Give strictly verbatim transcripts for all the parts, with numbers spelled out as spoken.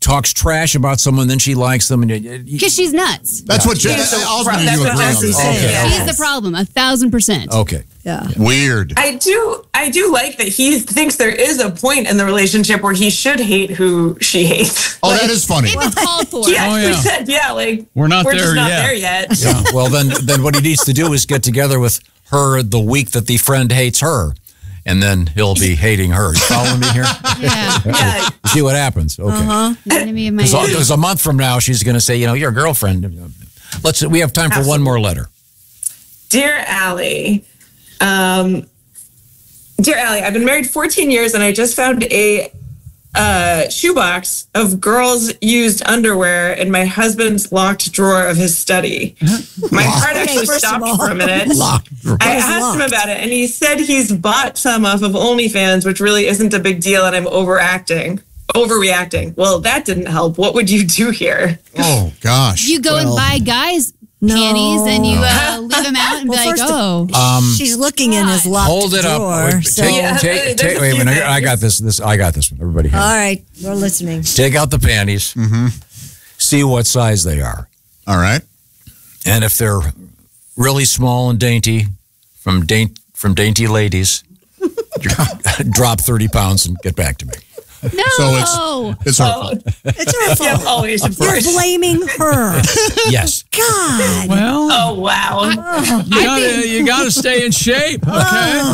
talks trash about someone, then she likes them. Because she's nuts. That's yeah. what Jen, That's Osmond and that's you what agree on Jesse's this. saying. Okay. Yes. She's the problem, a thousand percent. Okay. Yeah. Weird. I do I do like that he thinks there is a point in the relationship where he should hate who she hates. Oh, like, that is funny. If it's called for. He actually Oh, yeah. said, yeah, like, We're not we're there just not yet. there yet. Yeah. Well, then, then what he needs to do is get together with her the week that the friend hates her, and then he'll be hating her. You following me here? Yeah. Yeah. See what happens. Okay. Uh-huh. The enemy of my enemy. Because a month from now, she's going to say, you know, your girlfriend. Let's. We have time for one more letter. Dear Allie, um, Dear Allie, I've been married fourteen years and I just found a uh, shoebox of girls' used underwear in my husband's locked drawer of his study. My heart Okay, actually first of stopped all- for a minute. Locked drawer. I is asked him locked? about it and he said he's bought some off of OnlyFans, which really isn't a big deal and I'm overacting. Overreacting. Well, that didn't help. What would you do here? Oh, gosh. You go and buy guys' No. panties and you uh, leave them out and Well, be like, first of- oh. She's looking in his locked Hold it up. drawer. Wait, so. Take, Yeah, take, there's take, a wait a few minute. I things. got this. This. I got this one. Everybody. All Have. right, we're listening. Take out the panties. Mm-hmm. See what size they are, All right. and if they're really small and dainty, from daint from dainty ladies, drop thirty pounds and get back to me. No. So it's it's her fault. It's her fault. Yeah, always. Of You're course. blaming her. Yes. God. Well, Oh, wow. you gotta you gotta stay in shape, okay?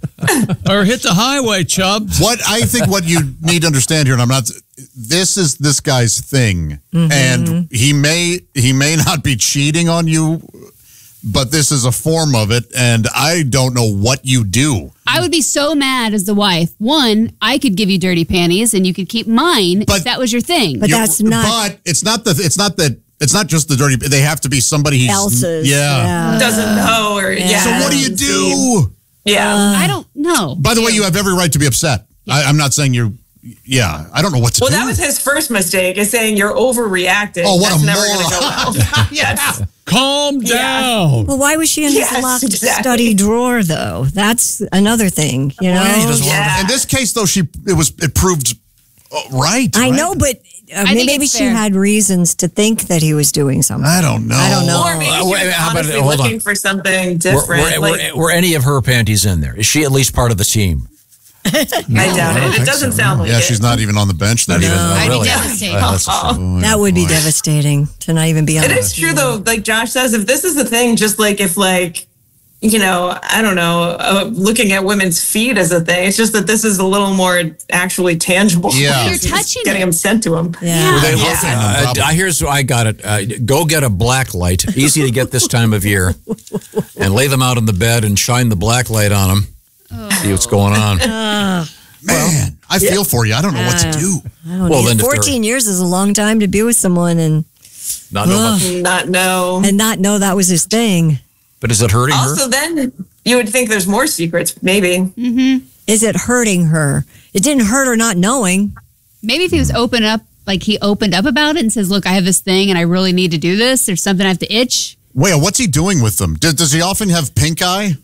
Or hit the highway, chub. What I think what you need to understand here, and I'm not. This is this guy's thing, and he may he may not be cheating on you, but this is a form of it, and I don't know what you do. I would be so mad as the wife. One, I could give you dirty panties and you could keep mine But- if that was your thing. But You- that's not But it's not the. It's not that. It's not just the dirty. They have to be somebody he's else's. Yeah. Doesn't know or, yeah. So what do you do? Yeah. I don't know. By the way, you have every right to be upset. I, I'm not saying you're. Yeah, I don't know what to Well, do. that was his first mistake, is saying you're overreacting. Oh, what That's a never going to go moron. well. Yes. Calm Yeah. down. Well, why was she in Yes, his locked exactly. study drawer, though? That's another thing, you know? Well, he doesn't want Yeah. to- in this case, though, she it was it proved uh, right. I right? know, but uh, I think maybe it's she fair. had reasons to think that he was doing something. I don't know. I don't know. Or maybe Uh, she wait, was how about- honestly hold on. looking for something Were, different. were, like, were, were any of her panties in there? Is she at least part of the team? I doubt I it. don't It think doesn't so. sound like Yeah, it. she's not even on the bench. Not even- I'd really? be devastated. Uh, that's- oh, That would be boy. devastating to not even be on It the is true, though. Like Josh says, if this is the thing, just like if, like, you know, I don't know, uh, looking at women's feet is a thing. It's just that this is a little more actually tangible. Yeah. You're She's touching getting it. them sent to him. Yeah. Were they Yeah. huffing them, Uh, probably? uh, here's I got it. Uh, go get a black light, easy to get this time of year, and lay them out in the bed and shine the black light on them. See what's going on. Man, I feel for you. I don't know what to do. I don't Well, know. then if they're- fourteen years is a long time to be with someone and, Not know Ugh. what- Not know. and not know that was his thing. but is it hurting her? Also, then you would think there's more secrets, maybe. Is it hurting her? It didn't hurt her not knowing. Maybe if he was open up, like he opened up about it and says, look, I have this thing and I really need to do this. There's something I have to itch. Wait, what's he doing with them? Does, does he often have pink eye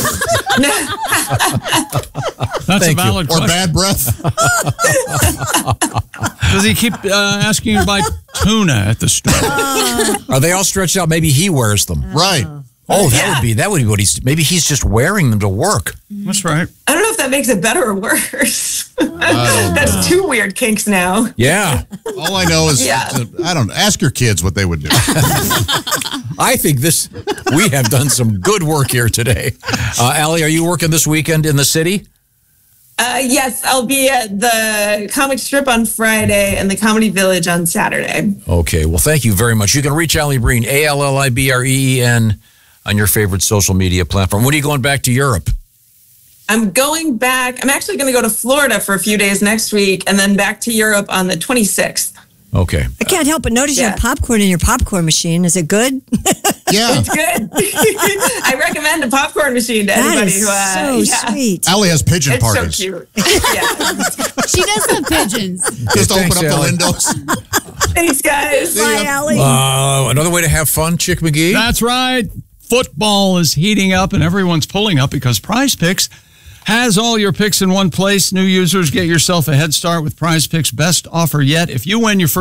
That's Thank a you. valid or question. bad breath? Does he keep uh, asking you to buy tuna at the store? Are they all stretched out? Maybe he wears them. Right. Oh, that Yeah. would be that would be what he's. Maybe he's just wearing them to work. That's right. I don't know if that makes it better or worse. That's two weird kinks now. Yeah, All I know is, Yeah. I don't ask your kids what they would do. I think this. We have done some good work here today. Uh, Allie, are you working this weekend in the city? Uh, yes, I'll be at the comic strip on Friday and the Comedy Village on Saturday. Okay. Well, thank you very much. You can reach Allie Breen, A L L I B R E E N, on your favorite social media platform. When are you going back to Europe? I'm going back. I'm actually going to go to Florida for a few days next week and then back to Europe on the twenty-sixth. Okay. I can't help but notice you Yeah. have popcorn in your popcorn machine. Is it good? Yeah. It's good. I recommend a popcorn machine to That anybody is who, uh, so yeah. sweet. Allie has pigeon It's parties. so cute. Yeah. She does have pigeons. Just Yeah, open thanks, up the Allie. windows. Thanks, guys. Bye, Allie. Uh, another way to have fun, Chick McGee? That's right. Football is heating up and everyone's pulling up because Prize Picks has all your picks in one place. New users, get yourself a head start with Prize Picks' best offer yet. If you win your first